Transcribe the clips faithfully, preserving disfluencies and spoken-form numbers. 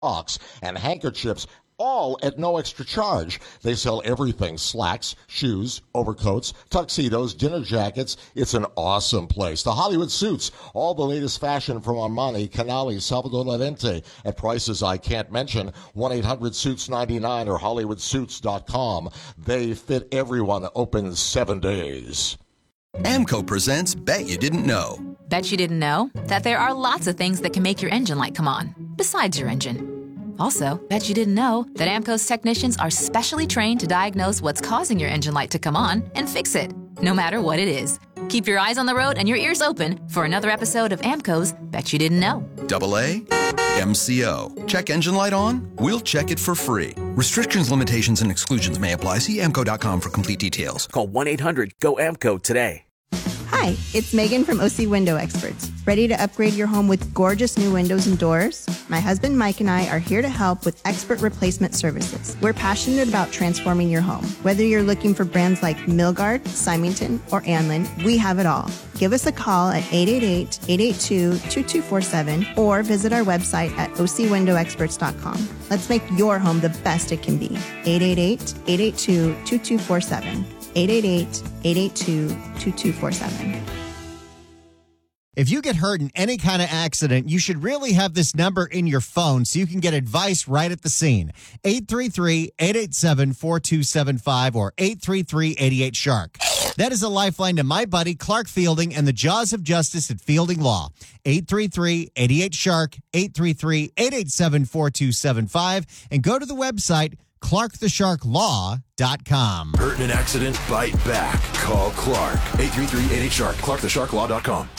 socks, and handkerchiefs, all at no extra charge. They sell everything: slacks, shoes, overcoats, tuxedos, dinner jackets. It's an awesome place. The Hollywood Suits, all the latest fashion from Armani, Canali, Salvador Lorente at prices I can't mention. one eight hundred suits ninety-nine or hollywood suits dot com. They fit everyone. Open seven days. AMCO presents Bet You Didn't Know. Bet you didn't know that there are lots of things that can make your engine light come on, besides your engine. Also, bet you didn't know that AMCO's technicians are specially trained to diagnose what's causing your engine light to come on and fix it, no matter what it is. Keep your eyes on the road and your ears open for another episode of AMCO's Bet You Didn't Know. Double A, M C O. Check engine light on? We'll check it for free. Restrictions, limitations, and exclusions may apply. See A M C O dot com for complete details. Call one eight hundred G O A M C O today. Hi, it's Megan from O C Window Experts. Ready to upgrade your home with gorgeous new windows and doors? My husband Mike and I are here to help with expert replacement services. We're passionate about transforming your home. Whether you're looking for brands like Milgard, Symington, or Anlin, we have it all. Give us a call at eight eight eight, eight eight two, two two four seven or visit our website at o c window experts dot com. Let's make your home the best it can be. eight eight eight, eight eight two, two two four seven. eight eight eight, eight eight two, two two four seven. If you get hurt in any kind of accident, you should really have this number in your phone so you can get advice right at the scene. eight three three, eight eight seven, four two seven five or eight three three, eight eight, shark. That is a lifeline to my buddy Clark Fielding and the Jaws of Justice at Fielding Law. eight three three, eight eight, shark, eight three three, eight eight seven, four two seven five, and go to the website clark the shark law dot com. Hurt in an accident? Bite back. Call Clark. eight three three, eight eight, shark. clark the shark law dot com.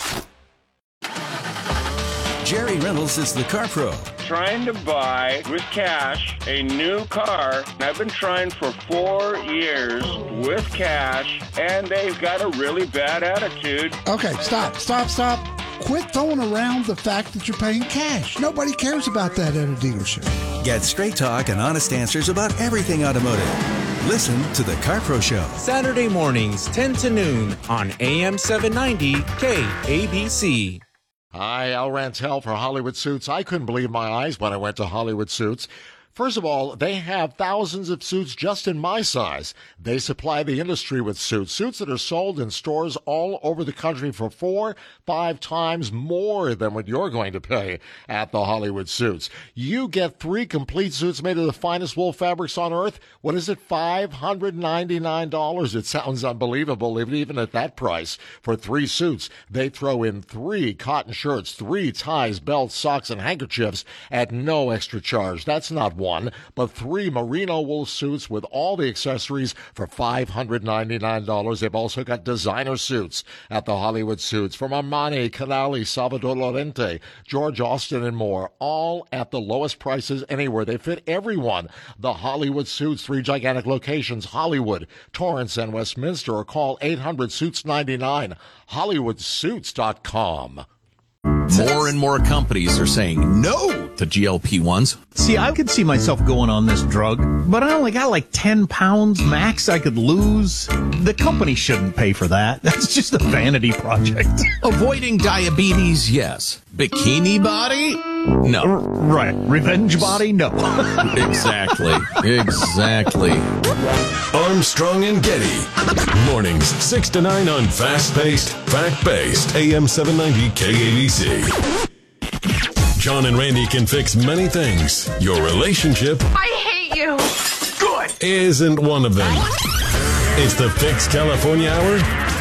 Jerry Reynolds is the Car Pro. Trying to buy with cash a new car. I've been trying for four years with cash, and they've got a really bad attitude. Okay, stop, stop, stop. Quit throwing around the fact that you're paying cash. Nobody cares about that at a dealership. Get straight talk and honest answers about everything automotive. Listen to the Car Pro Show. Saturday mornings, ten to noon on A M seven ninety K A B C. Hi, Al Rantel for Hollywood Suits. I couldn't believe my eyes when I went to Hollywood Suits. First of all, they have thousands of suits just in my size. They supply the industry with suits, suits that are sold in stores all over the country for four, five times more than what you're going to pay at the Hollywood Suits. You get three complete suits made of the finest wool fabrics on earth. What is it, five hundred ninety-nine dollars? It sounds unbelievable, even at that price. For three suits, they throw in three cotton shirts, three ties, belts, socks, and handkerchiefs at no extra charge. That's not one, but three merino wool suits with all the accessories for five hundred ninety-nine dollars. They've also got designer suits at the Hollywood Suits from Armani, Canali, Salvador Lorente, George Austin, and more, all at the lowest prices anywhere. They fit everyone. The Hollywood Suits, three gigantic locations, Hollywood, Torrance, and Westminster, or call eight hundred suits ninety-nine, hollywood suits dot com. More and more companies are saying no to G L P ones. See, I could see myself going on this drug, but I only got like ten pounds max I could lose. The company shouldn't pay for that. That's just a vanity project. Avoiding diabetes, yes. Bikini body? No. R- right. Revenge body? No. Exactly. Exactly. Armstrong and Getty. Mornings, six to nine on fast-paced, fact-based A M seven ninety K A B C. John and Randy can fix many things. Your relationship... I hate you. Good. ...isn't one of them. It's the Fix California Hour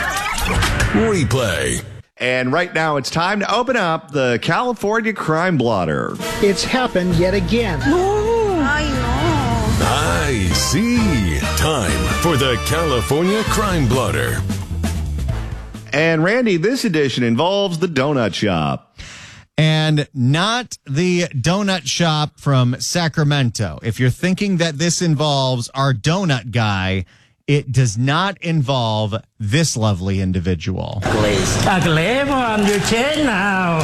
Replay. And right now it's time to open up the California Crime Blotter. It's happened yet again. Oh, I know. I see. Time for the California Crime Blotter. And Randy, this edition involves the donut shop. And not the donut shop from Sacramento. If you're thinking that this involves our donut guy, it does not involve this lovely individual. Please. A glamour on your chin now.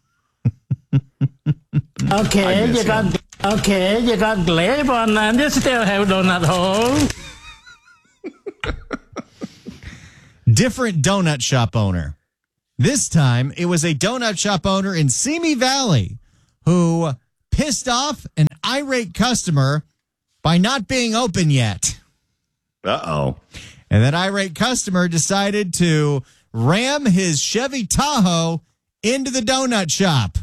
Okay, you got him. okay, you got glamour on and you still have donut hole. Different donut shop owner. This time, it was a donut shop owner in Simi Valley who pissed off an irate customer by not being open yet. Uh-oh. And that irate customer decided to ram his Chevy Tahoe into the donut shop.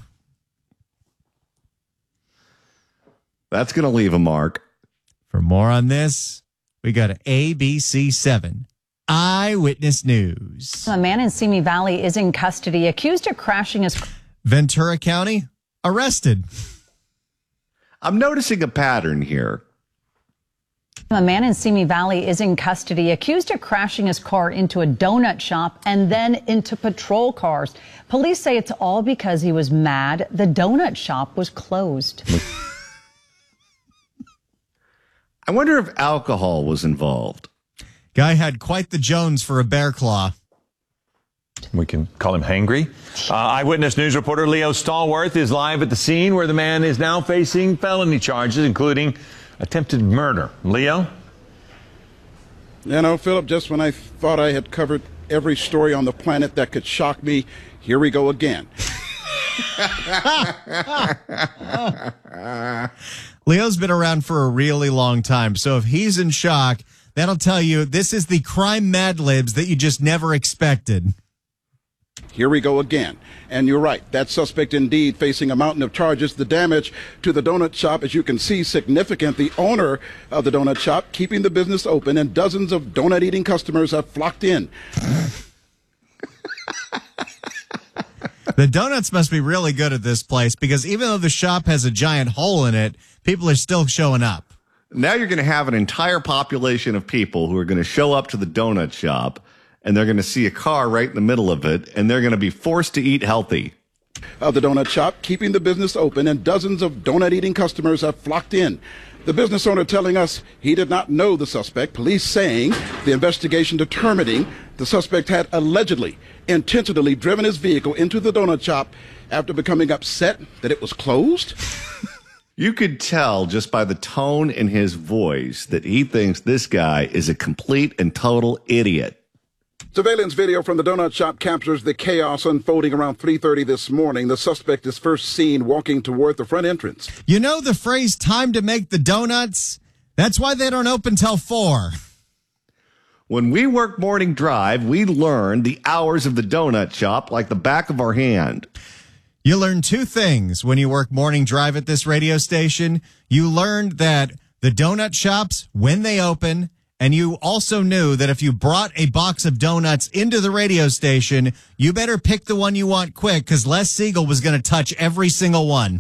That's going to leave a mark. For more on this, we go to A B C seven Eyewitness News. A man in Simi Valley is in custody, accused of crashing his... Ventura County, arrested. I'm noticing a pattern here. A man in Simi Valley is in custody, accused of crashing his car into a donut shop and then into patrol cars. Police say it's all because he was mad the donut shop was closed. I wonder if alcohol was involved. Guy had quite the Jones for a bear claw. We can call him hangry. Uh, Eyewitness News reporter Leo Stallworth is live at the scene where the man is now facing felony charges, including attempted murder. Leo? You know, Philip, just when I thought I had covered every story on the planet that could shock me, here we go again. Leo's been around for a really long time, so if he's in shock, that'll tell you this is the crime Mad Libs that you just never expected. Here we go again. And you're right. That suspect indeed facing a mountain of charges. The damage to the donut shop, as you can see, significant. The owner of the donut shop keeping the business open, and dozens of donut-eating customers have flocked in. The donuts must be really good at this place because even though the shop has a giant hole in it, people are still showing up. Now you're going to have an entire population of people who are going to show up to the donut shop, and they're going to see a car right in the middle of it, and they're going to be forced to eat healthy. Of the donut shop keeping the business open, and dozens of donut-eating customers have flocked in. The business owner telling us he did not know the suspect. Police saying the investigation determining the suspect had allegedly intentionally driven his vehicle into the donut shop after becoming upset that it was closed. You could tell just by the tone in his voice that he thinks this guy is a complete and total idiot. Surveillance video from the donut shop captures the chaos unfolding around three thirty this morning. The suspect is first seen walking toward the front entrance. You know the phrase time to make the donuts? That's why they don't open till four. When we work morning drive, we learn the hours of the donut shop like the back of our hand. You learn two things when you work morning drive at this radio station. You learned that the donut shops, when they open, and you also knew that if you brought a box of donuts into the radio station, you better pick the one you want quick because Les Siegel was going to touch every single one.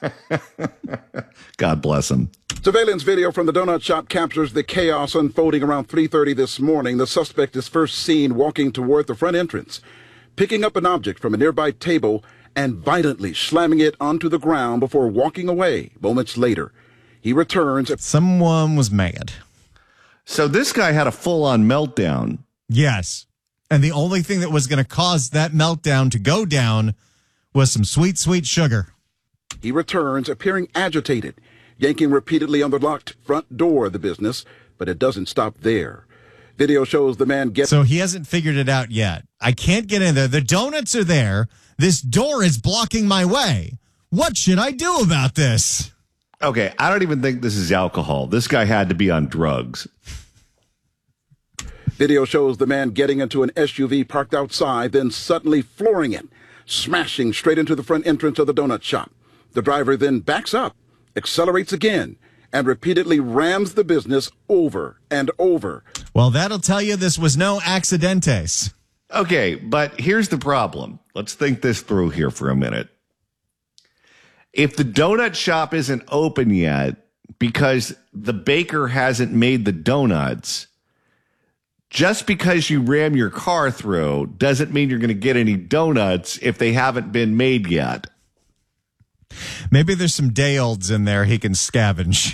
God bless him. Surveillance video from the donut shop captures the chaos unfolding around three thirty this morning. The suspect is first seen walking toward the front entrance, picking up an object from a nearby table and violently slamming it onto the ground before walking away. Moments later, he returns. Someone was mad. So this guy had a full-on meltdown. Yes. And the only thing that was going to cause that meltdown to go down was some sweet, sweet sugar. He returns, appearing agitated, yanking repeatedly on the locked front door of the business, but it doesn't stop there. Video shows the man get. So he hasn't figured it out yet. I can't get in there. The donuts are there. This door is blocking my way. What should I do about this? Okay, I don't even think this is alcohol. This guy had to be on drugs. Video shows the man getting into an S U V parked outside, then suddenly flooring it, smashing straight into the front entrance of the donut shop. The driver then backs up, accelerates again, and repeatedly rams the business over and over. Well, that'll tell you this was no accidentes. Okay, but here's the problem. Let's think this through here for a minute. If the donut shop isn't open yet because the baker hasn't made the donuts, just because you ram your car through doesn't mean you're going to get any donuts if they haven't been made yet. Maybe there's some day-olds in there he can scavenge.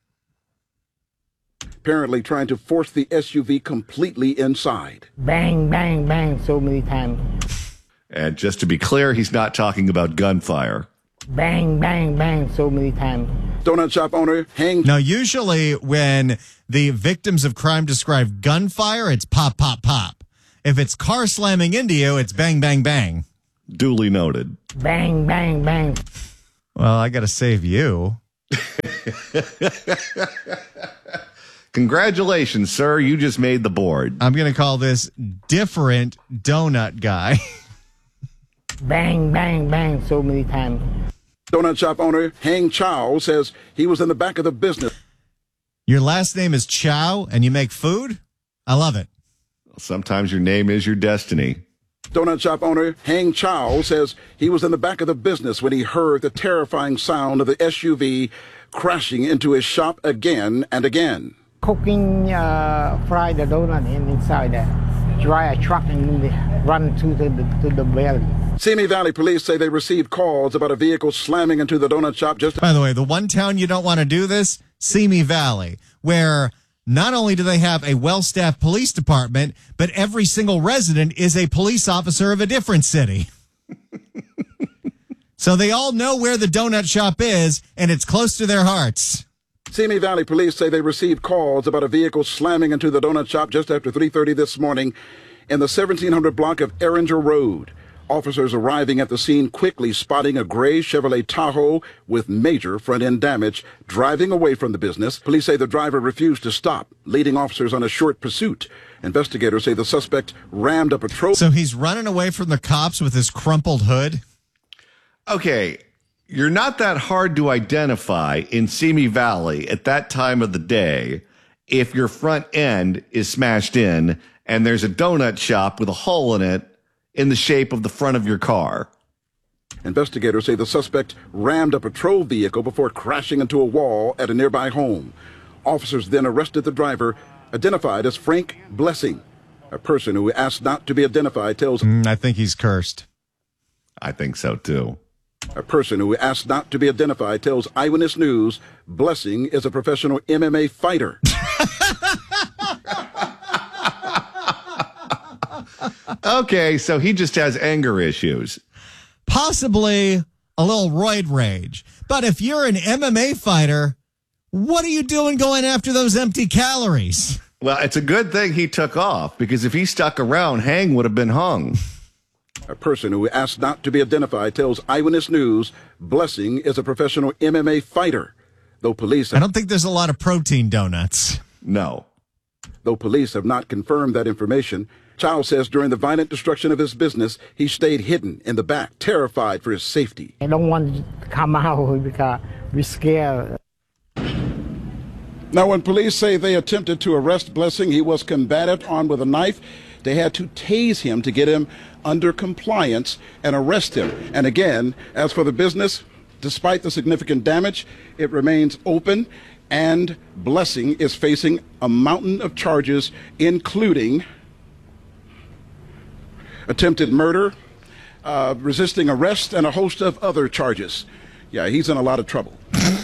Apparently trying to force the S U V completely inside. Bang, bang, bang so many times. And just to be clear, he's not talking about gunfire. Bang, bang, bang so many times. Donut shop owner hangs. Now, usually when the victims of crime describe gunfire, it's pop, pop, pop. If it's car slamming into you, it's bang, bang, bang. Duly noted. Bang, bang, bang. Well, I got to save you. Congratulations, sir. You just made the board. I'm going to call this Different Donut Guy. Bang, bang, bang, so many times. Donut shop owner Hang Chow says he was in the back of the business. Your last name is Chow and you make food? I love it. Sometimes your name is your destiny. Donut shop owner Hang Chow says he was in the back of the business when he heard the terrifying sound of the S U V crashing into his shop again and again. Cooking, uh, fry the donut in, inside there. Drive a truck and run to the, the, to the belly. Simi Valley police say they received calls about a vehicle slamming into the donut shop just... By the way, the one town you don't want to do this, Simi Valley, where not only do they have a well-staffed police department, but every single resident is a police officer of a different city. So they all know where the donut shop is, and it's close to their hearts. Simi Valley police say they received calls about a vehicle slamming into the donut shop just after three thirty this morning in the seventeen hundred block of Erringer Road. Officers arriving at the scene quickly spotting a gray Chevrolet Tahoe with major front-end damage driving away from the business. Police say the driver refused to stop, leading officers on a short pursuit. Investigators say the suspect rammed a patrol... So he's running away from the cops with his crumpled hood? Okay, you're not that hard to identify in Simi Valley at that time of the day if your front end is smashed in and there's a donut shop with a hole in it in the shape of the front of your car. Investigators say the suspect rammed a patrol vehicle before crashing into a wall at a nearby home. Officers then arrested the driver, identified as Frank Blessing. A person who asked not to be identified tells... Mm, I think he's cursed. I think so, too. A person who asked not to be identified tells Eyewitness News Blessing is a professional M M A fighter. Okay, so he just has anger issues. Possibly a little roid rage. But if you're an M M A fighter, what are you doing going after those empty calories? Well, it's a good thing he took off, because if he stuck around, Hang would have been hung. A person who asked not to be identified tells Eyewitness News Blessing is a professional M M A fighter. Though police... I don't think there's a lot of protein donuts. No. Though police have not confirmed that information, Chow says during the violent destruction of his business, he stayed hidden in the back, terrified for his safety. I don't want to come out because we're scared. Now, when police say they attempted to arrest Blessing, he was combative, armed with a knife. They had to tase him to get him under compliance and arrest him. And again, as for the business, despite the significant damage, it remains open, and Blessing is facing a mountain of charges, including attempted murder, uh, resisting arrest, and a host of other charges. Yeah, he's in a lot of trouble.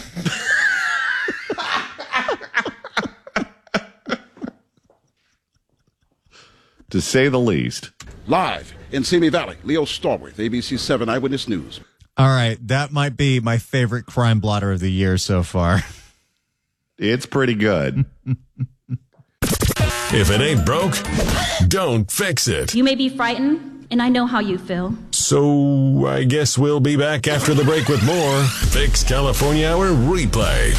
To say the least. Live in Simi Valley, Leo Stallworth, A B C seven Eyewitness News. All right, that might be my favorite crime blotter of the year so far. It's pretty good. If it ain't broke, don't fix it. You may be frightened, and I know how you feel. So I guess we'll be back after the break with more Fix California Hour Replay.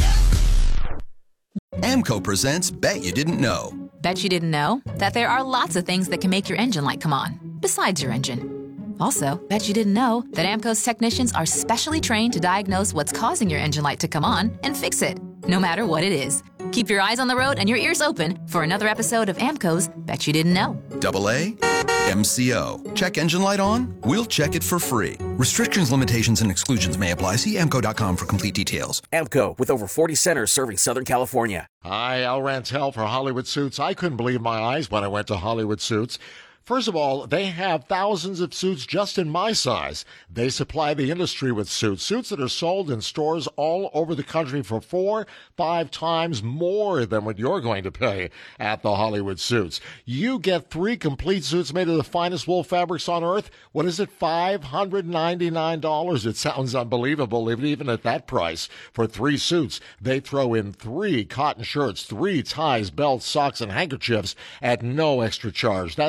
AMCO presents Bet You Didn't Know. Bet you didn't know that there are lots of things that can make your engine light come on, besides your engine. Also, bet you didn't know that AMCO's technicians are specially trained to diagnose what's causing your engine light to come on and fix it, no matter what it is. Keep your eyes on the road and your ears open for another episode of AMCO's Bet You Didn't Know. Double A, M C O. Check engine light on? We'll check it for free. Restrictions, limitations, and exclusions may apply. See amco dot com for complete details. AMCO, with over forty centers serving Southern California. Hi, Al Rantel for Hollywood Suits. I couldn't believe my eyes when I went to Hollywood Suits. First of all, they have thousands of suits just in my size. They supply the industry with suits, suits that are sold in stores all over the country for four, five times more than what you're going to pay at the Hollywood Suits. You get three complete suits made of the finest wool fabrics on earth. What is it, five hundred ninety-nine dollars? It sounds unbelievable, even at that price. For three suits, they throw in three cotton shirts, three ties, belts, socks, and handkerchiefs at no extra charge. That's not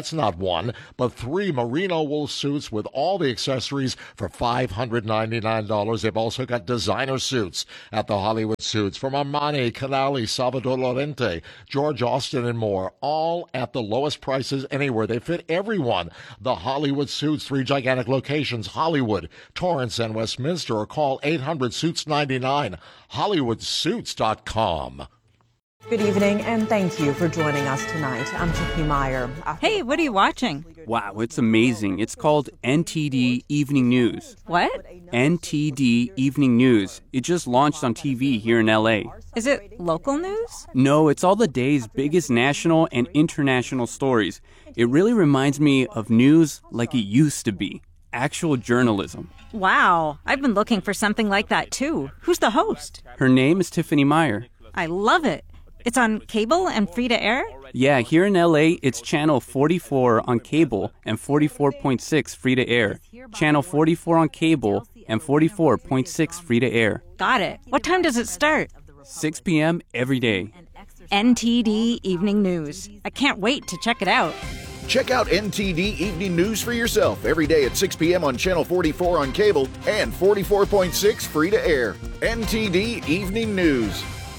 one, but three merino wool suits with all the accessories for five hundred ninety-nine dollars. They've also got designer suits at the Hollywood Suits from Armani, Canali, Salvador Lorente, George Austin, and more, all at the lowest prices anywhere. They fit everyone. The Hollywood Suits, three gigantic locations, Hollywood, Torrance, and Westminster, or call eight hundred suits ninety-nine, hollywood suits dot com. Good evening, and thank you for joining us tonight. I'm Chicky Meyer. Hey, what are you watching? Wow, it's amazing. It's called N T D Evening News. What? N T D Evening News. It just launched on T V here in L A. Is it local news? No, it's all the day's biggest national and international stories. It really reminds me of news like it used to be. Actual journalism. Wow, I've been looking for something like that too. Who's the host? Her name is Tiffany Meyer. I love it. It's on cable and free to air? Yeah, here in L A, it's channel forty-four on cable and forty-four point six free to air. Channel forty-four on cable and forty-four point six free to air. Got it. What time does it start? six p.m. every day. N T D Evening News. I can't wait to check it out. Check out N T D Evening News for yourself every day at six p.m. on Channel forty-four on cable and forty-four point six free to air. N T D Evening News.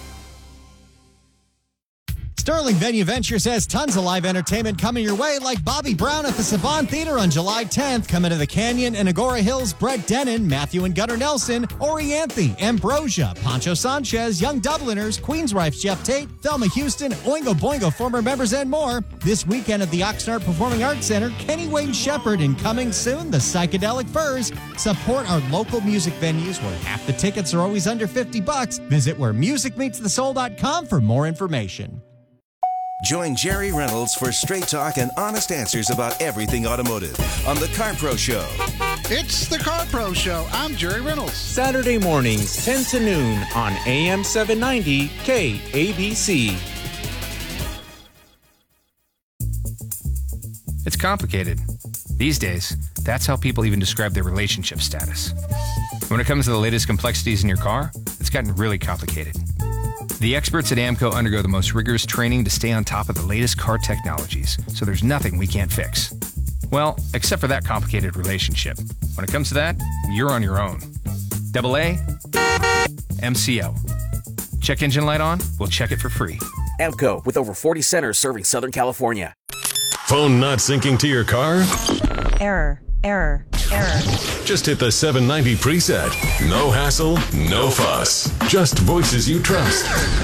Sterling Venue Ventures has tons of live entertainment coming your way, like Bobby Brown at the Savant Theater on July tenth. Coming to the Canyon and Agora Hills, Brett Dennen, Matthew and Gunnar Nelson, Orianthe, Ambrosia, Pancho Sanchez, Young Dubliners, Queensrife's Jeff Tate, Thelma Houston, Oingo Boingo former members, and more. This weekend at the Oxnard Performing Arts Center, Kenny Wayne Shepherd, and coming soon, the Psychedelic Furs. Support our local music venues where half the tickets are always under fifty bucks. Visit where music meets the soul dot com for more information. Join Jerry Reynolds for straight talk and honest answers about everything automotive on The Car Pro Show. It's The Car Pro Show. I'm Jerry Reynolds. Saturday mornings, ten to noon on A M seven ninety K A B C. It's complicated. These days, that's how people even describe their relationship status. When it comes to the latest complexities in your car, it's gotten really complicated. The experts at AAMCO undergo the most rigorous training to stay on top of the latest car technologies, so there's nothing we can't fix. Well, except for that complicated relationship. When it comes to that, you're on your own. Double A, M C O. Check engine light on? We'll check it for free. AAMCO, with over forty centers serving Southern California. Phone not syncing to your car? Error, error, error. Just hit the seven ninety preset. No hassle, no fuss. Just voices you trust.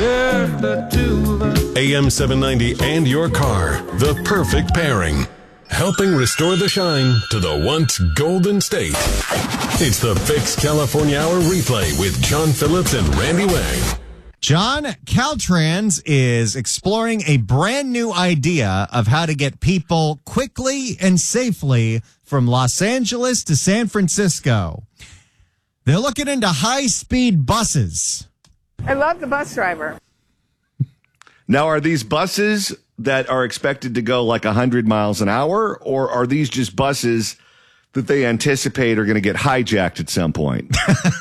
A M seven ninety and your car, the perfect pairing. Helping restore the shine to the once golden state. It's the Fix California Hour replay with John Phillips and Randy Wang. John, Caltrans is exploring a brand new idea of how to get people quickly and safely from Los Angeles to San Francisco. They're looking into high-speed buses. I love the bus driver. Now, are these buses that are expected to go like one hundred miles an hour, or are these just buses that they anticipate are going to get hijacked at some point?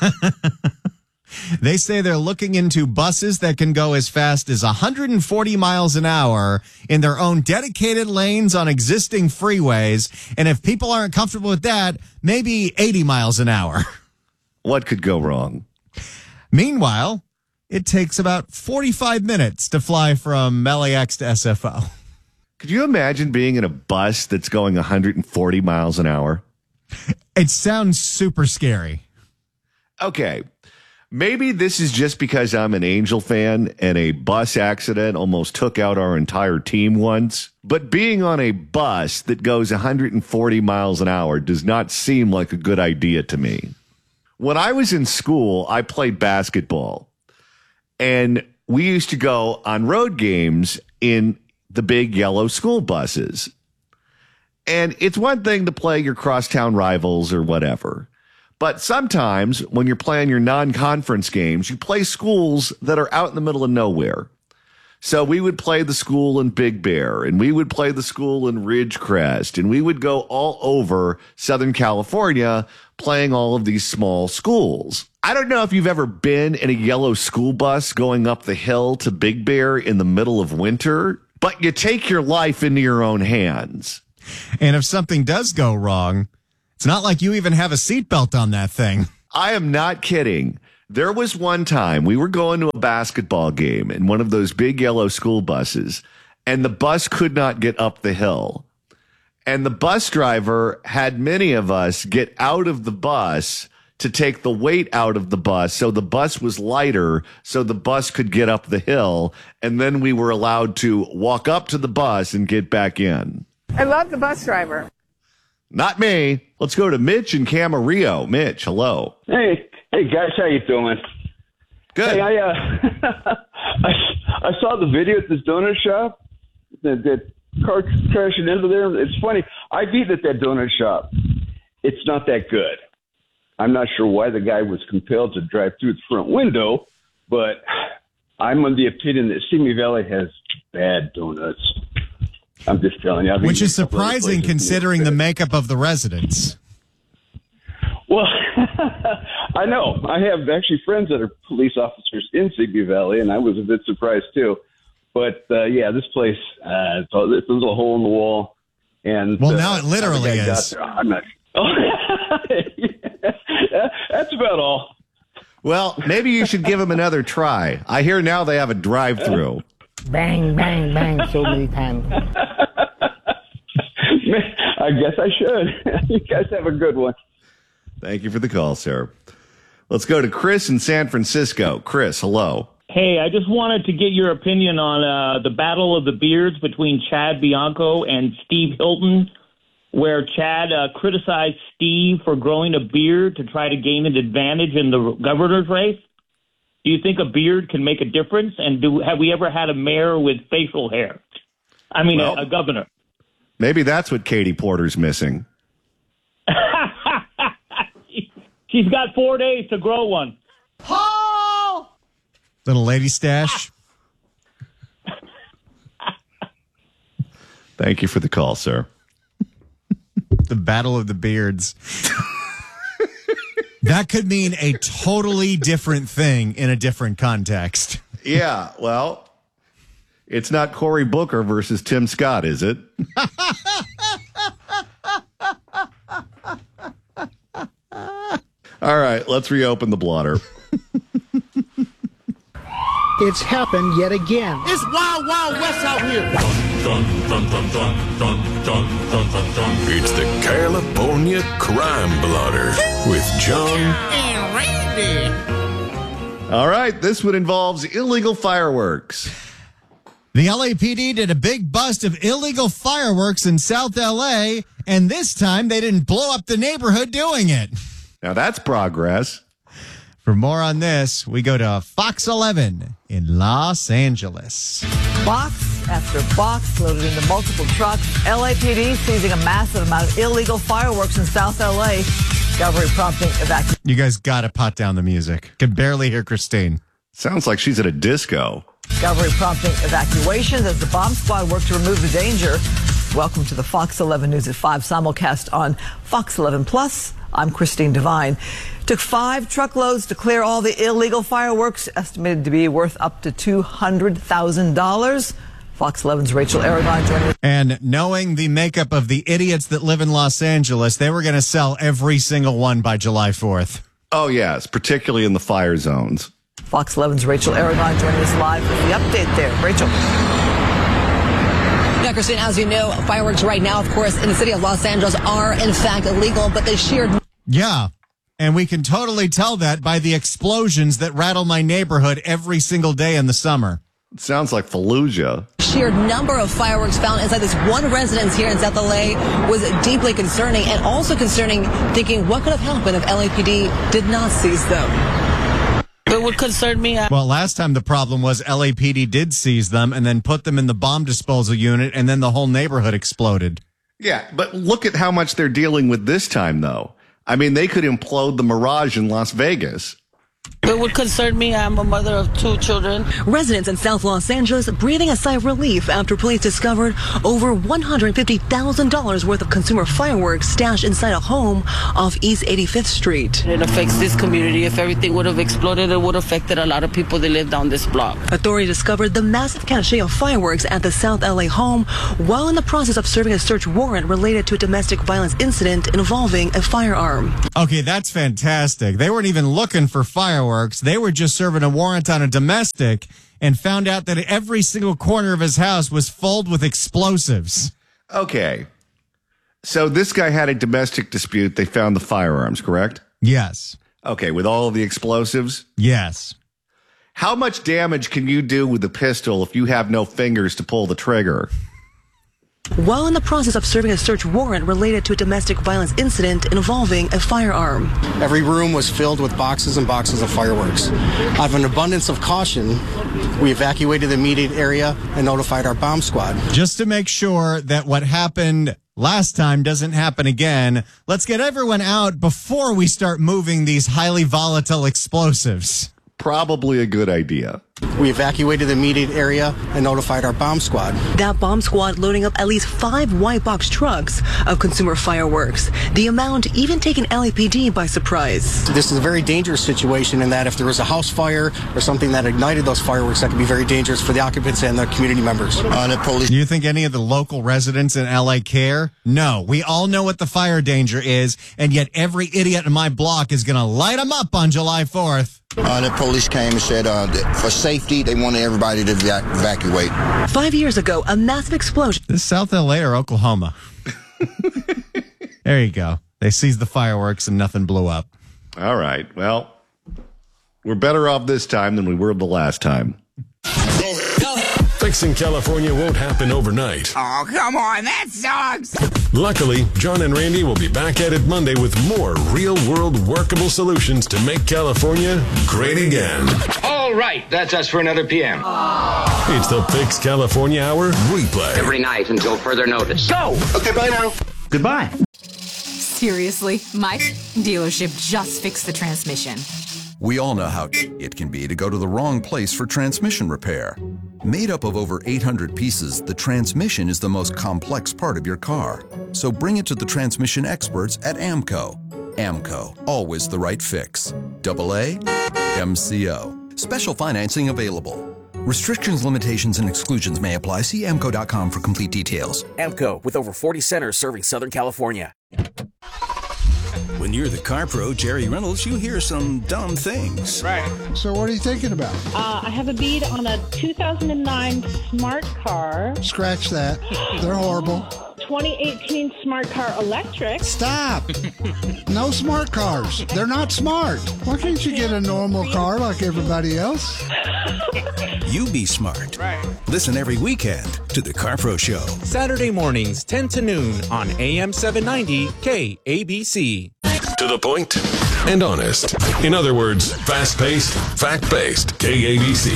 They say they're looking into buses that can go as fast as one hundred forty miles an hour in their own dedicated lanes on existing freeways. And if people aren't comfortable with that, maybe eighty miles an hour. What could go wrong? Meanwhile, it takes about forty-five minutes to fly from L A X to S F O. Could you imagine being in a bus that's going one hundred forty miles an hour? It sounds super scary. Okay. Maybe this is just because I'm an Angel fan and a bus accident almost took out our entire team once. But being on a bus that goes one hundred forty miles an hour does not seem like a good idea to me. When I was in school, I played basketball. And we used to go on road games in the big yellow school buses. And it's one thing to play your crosstown rivals or whatever. But sometimes when you're playing your non-conference games, you play schools that are out in the middle of nowhere. So we would play the school in Big Bear, and we would play the school in Ridgecrest, and we would go all over Southern California playing all of these small schools. I don't know if you've ever been in a yellow school bus going up the hill to Big Bear in the middle of winter, but you take your life into your own hands. And if something does go wrong, it's not like you even have a seatbelt on that thing. I am not kidding. There was one time we were going to a basketball game in one of those big yellow school buses, and the bus could not get up the hill. And the bus driver had many of us get out of the bus to take the weight out of the bus, so the bus was lighter, so the bus could get up the hill, and then we were allowed to walk up to the bus and get back in. I love the bus driver. Not me. Let's go to Mitch in Camarillo. Mitch, hello. Hey, hey guys, how you doing? Good. Hey, I uh, I, I saw the video at this donut shop. That, that car crashing into there. It's funny. I've eaten at that donut shop. It's not that good. I'm not sure why the guy was compelled to drive through the front window, but I'm of the opinion that Simi Valley has bad donuts. I'm just telling you. I've Which is eaten a couple other surprising places. considering the makeup of the residents. Well, I know. I have actually friends that are police officers in Simi Valley, and I was a bit surprised too. But uh, yeah, this place, uh, it's, a, it's a little hole in the wall. And Well, uh, now it literally I got is. there. I'm not. That's about all. Well, maybe you should give them another try. I hear now they have a drive-through. Bang, bang, bang so many times. I guess I should. You guys have a good one. Thank you for the call, sir. Let's go to Chris in San Francisco. Chris, hello. Hey, I just wanted to get your opinion on uh, the battle of the beards between Chad Bianco and Steve Hilton, where Chad uh, criticized Steve for growing a beard to try to gain an advantage in the governor's race. Do you think a beard can make a difference? And do have we ever had a mayor with facial hair? I mean, Well, a, a governor. Maybe that's what Katie Porter's missing. She's got four days to grow one. Paul! Little lady stash. Thank you for the call, sir. The battle of the beards. That could mean a totally different thing in a different context. Yeah, well, it's not Cory Booker versus Tim Scott, is it? All right, let's reopen the blotter. It's happened yet again. It's Wild Wild West out here. Dun, dun, dun, dun, dun, dun, dun, dun, dun. It's the California Crime Blotter with John And Randy. All right, this one involves illegal fireworks. The L A P D did a big bust of illegal fireworks in South L A, and this time they didn't blow up the neighborhood doing it. Now that's progress. For more on this, we go to Fox eleven in Los Angeles. Box after box loaded into multiple trucks. L A P D seizing a massive amount of illegal fireworks in South L A. Discovery prompting evacuation. You guys got to pot down the music. Can barely hear Christine. Sounds like she's at a disco. Discovery prompting evacuations as the bomb squad worked to remove the danger. Welcome to the Fox eleven News at five simulcast on Fox eleven Plus. I'm Christine Devine. Took five truckloads to clear all the illegal fireworks, estimated to be worth up to two hundred thousand dollars. Fox eleven's Rachel Aragon joining us. And knowing the makeup of the idiots that live in Los Angeles, they were going to sell every single one by July fourth. Oh, yes, particularly in the fire zones. Fox eleven's Rachel Aragon joining us live with the update there. Rachel. Yeah, Christine, as you know, fireworks right now, of course, in the city of Los Angeles are in fact illegal, but the sheer... Yeah, and we can totally tell that by the explosions that rattle my neighborhood every single day in the summer. It sounds like Fallujah. sheer number of fireworks found inside this one residence here in South L A was deeply concerning, and also concerning thinking what could have happened if L A P D did not seize them. It would concern me. Well, last time the problem was L A P D did seize them and then put them in the bomb disposal unit, and then the whole neighborhood exploded. Yeah, but look at how much they're dealing with this time, though. I mean, they could implode the Mirage in Las Vegas. It would concern me. I'm a mother of two children. Residents in South Los Angeles breathing a sigh of relief after police discovered over one hundred fifty thousand dollars worth of consumer fireworks stashed inside a home off East eighty-fifth Street. It affects this community. If everything would have exploded, it would have affected a lot of people that live down this block. Authorities discovered the massive cache of fireworks at the South L A home while in the process of serving a search warrant related to a domestic violence incident involving a firearm. Okay, that's fantastic. They weren't even looking for fireworks. They were just serving a warrant on a domestic and found out that every single corner of his house was filled with explosives. Okay. So this guy had a domestic dispute. They found the firearms, correct? Yes. Okay, with all of the explosives? Yes. How much damage can you do with a pistol if you have no fingers to pull the trigger? While in the process of serving a search warrant related to a domestic violence incident involving a firearm. Every room was filled with boxes and boxes of fireworks. Out of an abundance of caution, we evacuated the immediate area and notified our bomb squad. Just to make sure that what happened last time doesn't happen again, let's get everyone out before we start moving these highly volatile explosives. Probably a good idea. We evacuated the immediate area and notified our bomb squad. That bomb squad loading up at least five white box trucks of consumer fireworks. The amount even taking L A P D by surprise. This is a very dangerous situation in that if there was a house fire or something that ignited those fireworks, that could be very dangerous for the occupants and the community members. Uh, the police. Do you think any of the local residents in L A care? No. We all know what the fire danger is, and yet every idiot in my block is going to light them up on July fourth. Uh, the police came and said uh, that for safety, they wanted everybody to evac- evacuate. Five years ago, a massive explosion. This is South L A or Oklahoma? There you go. They seized the fireworks and nothing blew up. All right. Well, we're better off this time than we were the last time. Fixing California won't happen overnight. Oh, come on, that sucks. Luckily, John and Randy will be back at it Monday with more real-world workable solutions to make California great again. All right, that's us for another P M. Aww. It's the Fix California Hour replay. Every night until further notice. Go! Okay, bye now. Goodbye. Seriously, my dealership just fixed the transmission. We all know how it can be to go to the wrong place for transmission repair. Made up of over eight hundred pieces, the transmission is the most complex part of your car. So bring it to the transmission experts at AMCO. AMCO, always the right fix. Double A, M C O. Special financing available. Restrictions, limitations, and exclusions may apply. See A M C O dot com for complete details. AMCO, with over forty centers serving Southern California. When you're the car pro, Jerry Reynolds, you hear some dumb things. Right. So what are you thinking about? Uh, I have a bid on a two thousand nine Smart Car. Scratch that. They're horrible. twenty eighteen Smart Car Electric. Stop. No smart cars. They're not smart. Why can't you get a normal car like everybody else? You be smart. Right. Listen every weekend to the Car Pro Show. Saturday mornings, ten to noon on A M seven ninety K A B C. To the point and honest. In other words, fast-paced, fact-based. K A B C.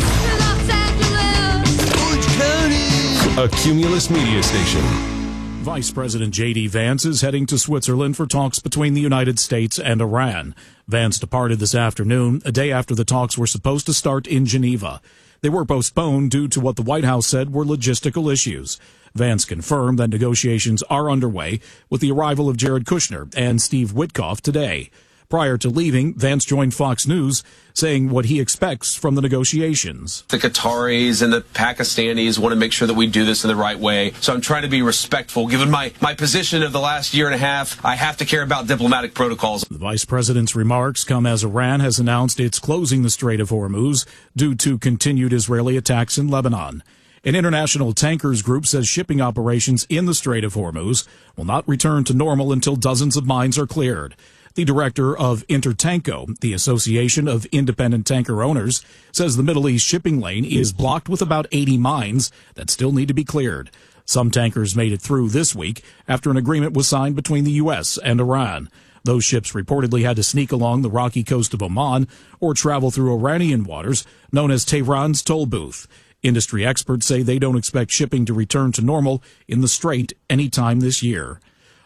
A Cumulus media station. Vice President J D Vance is heading to Switzerland for talks between the United States and Iran. Vance departed this afternoon, a day after the talks were supposed to start in Geneva. They were postponed due to what the White House said were logistical issues. Vance confirmed that negotiations are underway with the arrival of Jared Kushner and Steve Witkoff today. Prior to leaving, Vance joined Fox News, saying what he expects from the negotiations. The Qataris and the Pakistanis want to make sure that we do this in the right way. So I'm trying to be respectful. Given my, my position of the last year and a half, I have to care about diplomatic protocols. The vice president's remarks come as Iran has announced it's closing the Strait of Hormuz due to continued Israeli attacks in Lebanon. An international tankers group says shipping operations in the Strait of Hormuz will not return to normal until dozens of mines are cleared. The director of Intertanko, the Association of Independent Tanker Owners, says the Middle East shipping lane is blocked with about eighty mines that still need to be cleared. Some tankers made it through this week after an agreement was signed between the U S and Iran. Those ships reportedly had to sneak along the rocky coast of Oman or travel through Iranian waters, known as Tehran's toll booth. Industry experts say they don't expect shipping to return to normal in the Strait anytime this year.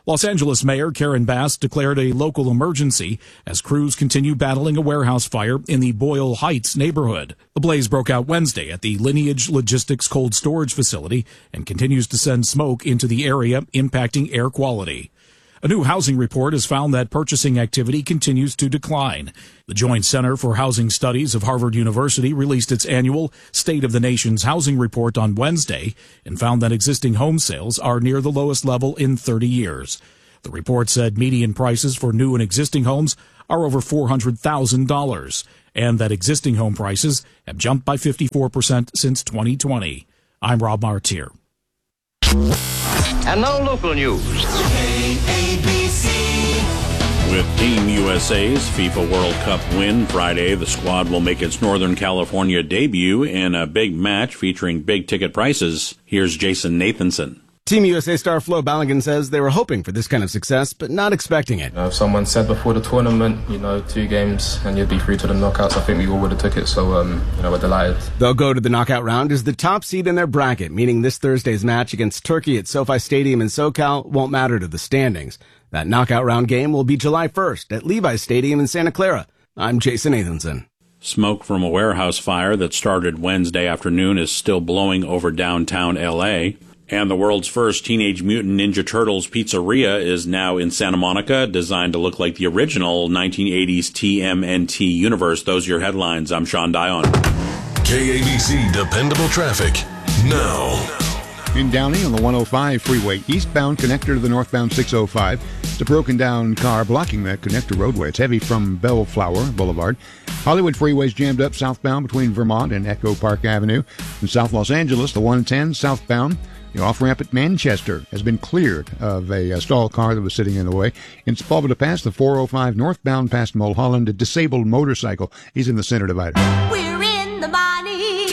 Los Angeles Mayor Karen Bass declared a local emergency as crews continue battling a warehouse fire in the Boyle Heights neighborhood. The blaze broke out Wednesday at the Lineage Logistics cold storage facility and continues to send smoke into the area, impacting air quality. A new housing report has found that purchasing activity continues to decline. The Joint Center for Housing Studies of Harvard University released its annual State of the Nation's Housing Report on Wednesday and found that existing home sales are near the lowest level in thirty years. The report said median prices for new and existing homes are over four hundred thousand dollars and that existing home prices have jumped by fifty-four percent since twenty twenty. I'm Rob Martier. And now local news. With Team U S A's FIFA World Cup win Friday, the squad will make its Northern California debut in a big match featuring big ticket prices. Here's Jason Nathanson. Team U S A star Flo Balogun says they were hoping for this kind of success, but not expecting it. You know, if someone said before the tournament, you know, two games and you'd be through to the knockouts, I think we all would have took it, so, um, you know, we're delighted. They'll go to the knockout round as the top seed in their bracket, meaning this Thursday's match against Turkey at SoFi Stadium in SoCal won't matter to the standings. That knockout round game will be July first at Levi's Stadium in Santa Clara. I'm Jason Nathanson. Smoke from a warehouse fire that started Wednesday afternoon is still blowing over downtown L A, and the world's first Teenage Mutant Ninja Turtles pizzeria is now in Santa Monica, designed to look like the original nineteen eighties T M N T universe. Those are your headlines. I'm Sean Dion. K A B C Dependable Traffic now. In Downey on the one oh five freeway, eastbound connector to the northbound six oh five. It's a broken down car blocking that connector roadway. It's heavy from Bellflower Boulevard. Hollywood freeway's jammed up southbound between Vermont and Echo Park Avenue. In South Los Angeles, the one ten southbound, the off-ramp at Manchester has been cleared of a, a stalled car that was sitting in the way. In Sepulveda Pass, the four oh five northbound past Mulholland, a disabled motorcycle. He's in the center divider. We're in the money.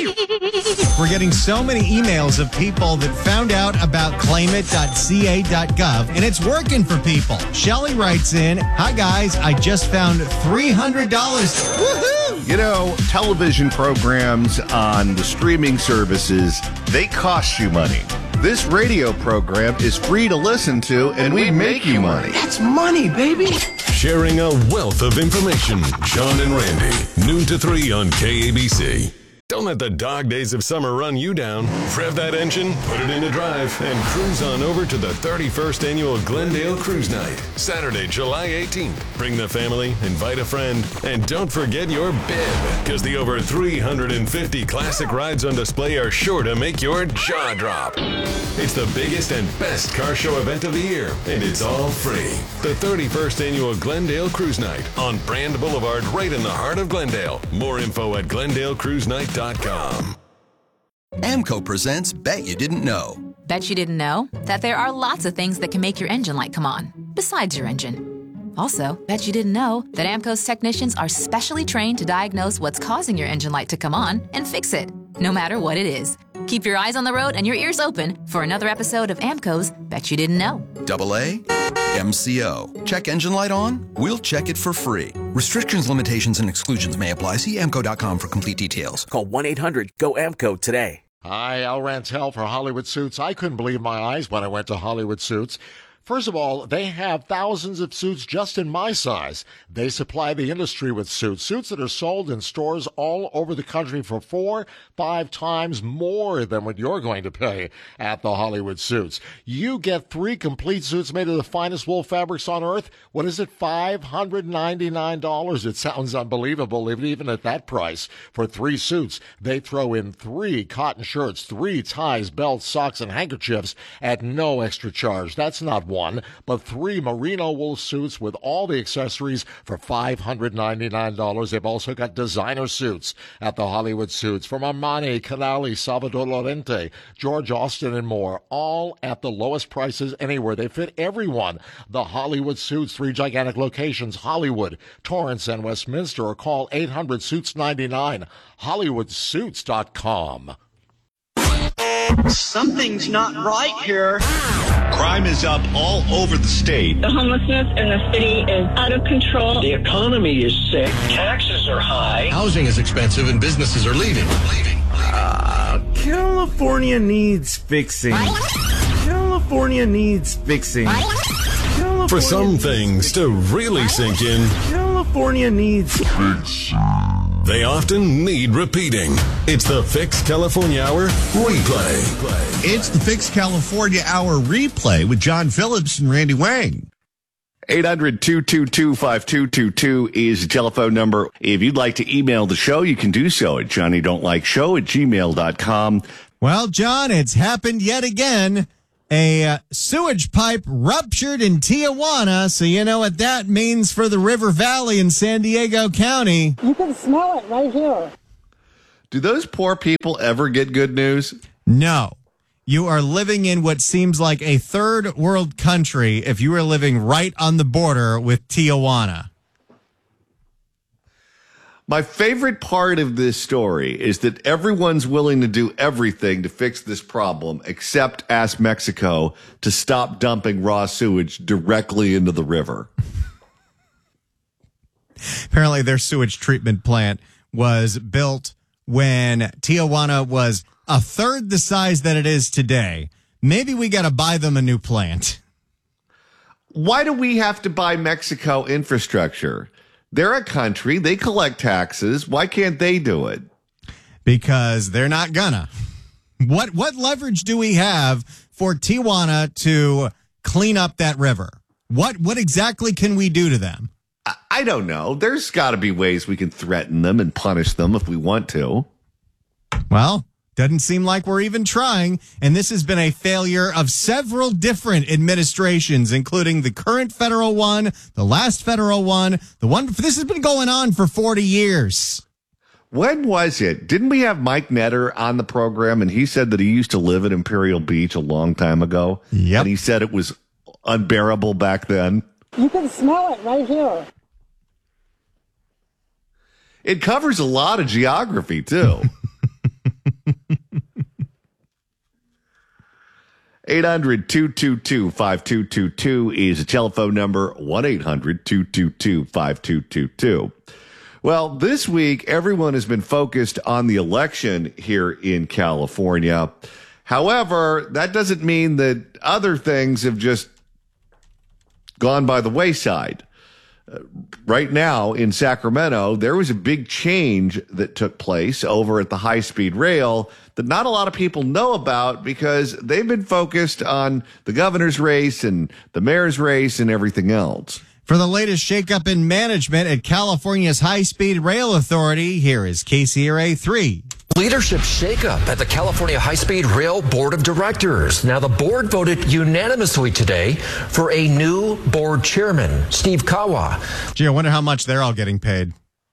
We're getting so many emails of people that found out about claim it dot c a dot gov, and it's working for people. Shelly writes in, "Hi guys, I just found three hundred dollars. Woohoo! You know, television programs on the streaming services, they cost you money. This radio program is free to listen to, and we make you money. That's money, baby. Sharing a wealth of information. Sean and Randy, noon to three on K A B C. Don't let the dog days of summer run you down. Rev that engine, put it into drive, and cruise on over to the thirty-first Annual Glendale Cruise Night, Saturday, July eighteenth. Bring the family, invite a friend, and don't forget your bib, because the over three hundred fifty classic rides on display are sure to make your jaw drop. It's the biggest and best car show event of the year, and it's all free. The thirty-first Annual Glendale Cruise Night on Brand Boulevard, right in the heart of Glendale. More info at glendale cruise night dot com. AMCO presents Bet You Didn't Know. Bet you didn't know that there are lots of things that can make your engine light come on, besides your engine. Also, bet you didn't know that AMCO's technicians are specially trained to diagnose what's causing your engine light to come on and fix it, no matter what it is. Keep your eyes on the road and your ears open for another episode of AMCO's Bet You Didn't Know. Double A, M C O. Check engine light on? We'll check it for free. Restrictions, limitations, and exclusions may apply. See amco dot com for complete details. Call one eight hundred G O A M C O today. Hi, Al Rantel for Hollywood Suits. I couldn't believe my eyes when I went to Hollywood Suits. First of all, they have thousands of suits just in my size. They supply the industry with suits, suits that are sold in stores all over the country for four, five times more than what you're going to pay at the Hollywood Suits. You get three complete suits made of the finest wool fabrics on earth. What is it, five hundred ninety-nine dollars? It sounds unbelievable, even at that price. For three suits, they throw in three cotton shirts, three ties, belts, socks, and handkerchiefs at no extra charge. That's not one. One, but three merino wool suits with all the accessories for five hundred ninety-nine dollars. They've also got designer suits at the Hollywood Suits from Armani, Canali, Salvador Lorente, George Austin, and more, all at the lowest prices anywhere. They fit everyone. The Hollywood Suits, three gigantic locations, Hollywood, Torrance, and Westminster, or call eight hundred suits ninety-nine, hollywood suits dot com. Something's not right here. Crime is up all over the state. The homelessness in the city is out of control. The economy is sick. Taxes are high. Housing is expensive and businesses are leaving. Leaving. Uh, California needs fixing. California needs fixing. For some things to really sink in, California needs they often need repeating. It's the Fix California Hour replay. It's the Fix California Hour replay with John Phillips and Randy Wang. eight hundred, two two two, five two two two is the telephone number. If you'd like to email the show, you can do so at johnny don't like show at gmail dot com. Well, John, it's happened yet again. A uh, sewage pipe ruptured in Tijuana, so you know what that means for the River Valley in San Diego County. You can smell it right here. Do those poor people ever get good news? No. You are living in what seems like a third world country if you are living right on the border with Tijuana. My favorite part of this story is that everyone's willing to do everything to fix this problem except ask Mexico to stop dumping raw sewage directly into the river. Apparently their sewage treatment plant was built when Tijuana was a third the size that it is today. Maybe we got to buy them a new plant. Why do we have to buy Mexico infrastructure? They're a country. They collect taxes. Why can't they do it? Because they're not gonna. What what leverage do we have for Tijuana to clean up that river? What what exactly can we do to them? I, I don't know. There's got to be ways we can threaten them and punish them if we want to. Well, doesn't seem like we're even trying, and this has been a failure of several different administrations, including the current federal one, the last federal one, the one. This has been going on for forty years. When was it? Didn't we have Mike Netter on the program, and he said that he used to live at Imperial Beach a long time ago? Yep. And he said it was unbearable back then. You can smell it right here. It covers a lot of geography, too. eight hundred, two two two, five two two two is a telephone number, one eight hundred, two two two, five two two two. Well, this week, everyone has been focused on the election here in California. However, that doesn't mean that other things have just gone by the wayside. Uh, right now in Sacramento, there was a big change that took place over at the high-speed rail that not a lot of people know about because they've been focused on the governor's race and the mayor's race and everything else. For the latest shakeup in management at California's High-Speed Rail Authority, here is K C R A three. Leadership shakeup at the California High-Speed Rail Board of Directors. Now, the board voted unanimously today for a new board chairman, Steve Kawa. Gee, I wonder how much they're all getting paid.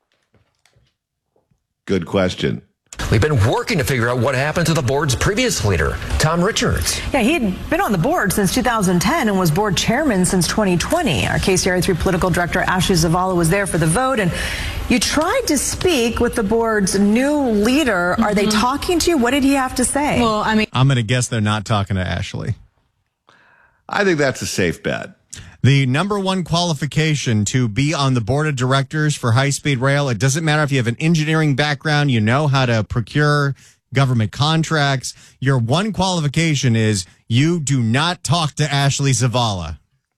Good question. We've been working to figure out what happened to the board's previous leader, Tom Richards. Yeah, he had been on the board since two thousand ten and was board chairman since twenty twenty. Our K C R A three political director, Ashley Zavala, was there for the vote. And you tried to speak with the board's new leader. Mm-hmm. Are they talking to you? What did he have to say? Well, I mean, I'm going to guess they're not talking to Ashley. I think that's a safe bet. The number one qualification to be on the board of directors for high-speed rail, it doesn't matter if you have an engineering background, you know how to procure government contracts. Your one qualification is you do not talk to Ashley Zavala.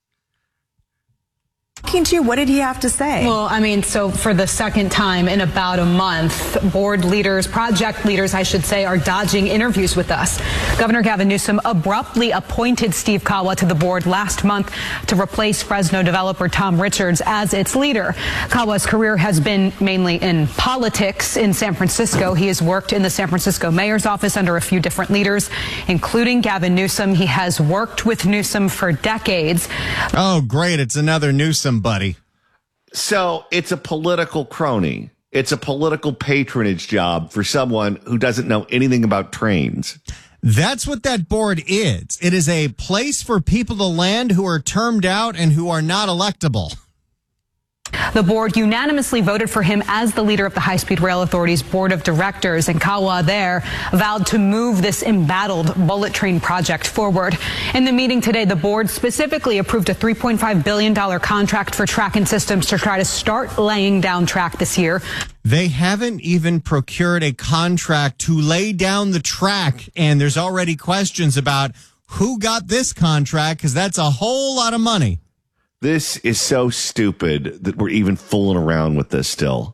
Talking to you, what did he have to say? Well, I mean, so for the second time in about a month, board leaders, project leaders, I should say, are dodging interviews with us. Governor Gavin Newsom abruptly appointed Steve Kawa to the board last month to replace Fresno developer Tom Richards as its leader. Kawa's career has been mainly in politics in San Francisco. He has worked in the San Francisco mayor's office under a few different leaders, including Gavin Newsom. He has worked with Newsom for decades. Oh, great. It's another Newsom buddy. So it's a political crony. It's a political patronage job for someone who doesn't know anything about trains. That's what that board is. It is a place for people to land who are termed out and who are not electable. The board unanimously voted for him as the leader of the High-Speed Rail Authority's board of directors, and Kawa there vowed to move this embattled bullet train project forward. In the meeting today, the board specifically approved a three point five billion dollars contract for Track and Systems to try to start laying down track this year. They haven't even procured a contract to lay down the track, and there's already questions about who got this contract because that's a whole lot of money. This is so stupid that we're even fooling around with this still.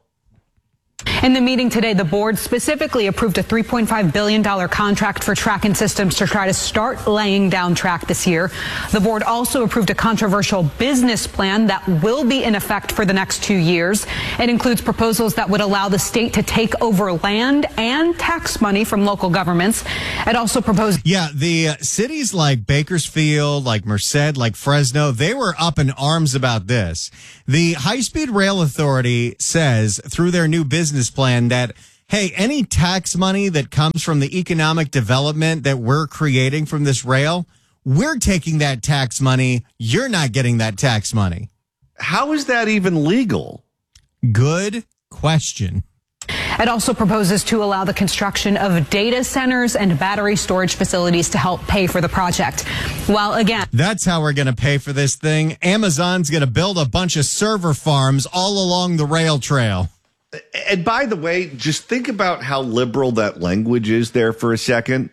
In the meeting today, the board specifically approved a three point five billion dollars contract for Tracking Systems to try to start laying down track this year. The board also approved a controversial business plan that will be in effect for the next two years. It includes proposals that would allow the state to take over land and tax money from local governments. It also proposed. Yeah, the uh, cities like Bakersfield, like Merced, like Fresno, they were up in arms about this. The High Speed Rail Authority says through their new business plan that, hey, any tax money that comes from the economic development that we're creating from this rail, we're taking that tax money. You're not getting that tax money. How is that even legal? Good question. It also proposes to allow the construction of data centers and battery storage facilities to help pay for the project. Well, again, that's how we're going to pay for this thing. Amazon's going to build a bunch of server farms all along the rail trail. And by the way, just think about how liberal that language is there for a second.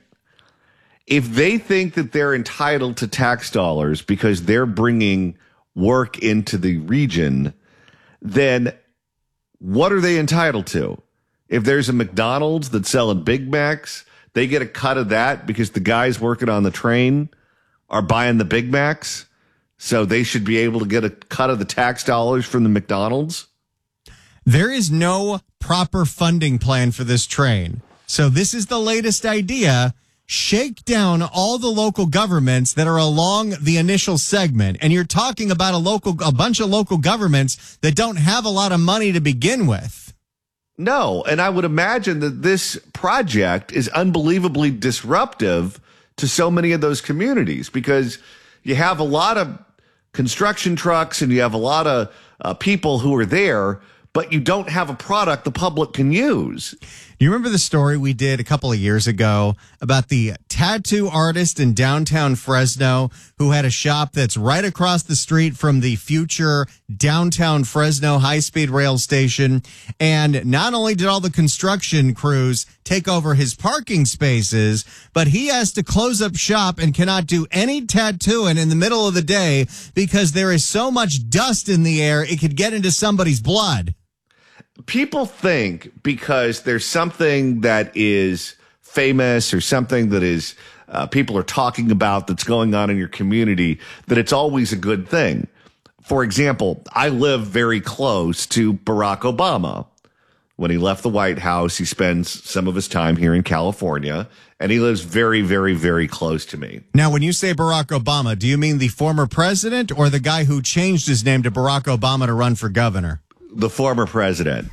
If they think that they're entitled to tax dollars because they're bringing work into the region, then what are they entitled to? If there's a McDonald's that's selling Big Macs, they get a cut of that because the guys working on the train are buying the Big Macs. So they should be able to get a cut of the tax dollars from the McDonald's. There is no proper funding plan for this train. So this is the latest idea. Shake down all the local governments that are along the initial segment. And you're talking about a local, a bunch of local governments that don't have a lot of money to begin with. No. And I would imagine that this project is unbelievably disruptive to so many of those communities because you have a lot of construction trucks and you have a lot of uh, people who are there, but you don't have a product the public can use. You remember the story we did a couple of years ago about the tattoo artist in downtown Fresno who had a shop that's right across the street from the future downtown Fresno high-speed rail station. And not only did all the construction crews take over his parking spaces, but he has to close up shop and cannot do any tattooing in the middle of the day because there is so much dust in the air it could get into somebody's blood. People think because there's something that is famous or something that is uh, people are talking about that's going on in your community that it's always a good thing. For example, I live very close to Barack Obama. When he left the White House, he spends some of his time here in California, and he lives very, very, very close to me. Now, when you say Barack Obama, do you mean the former president or the guy who changed his name to Barack Obama to run for governor? The former president.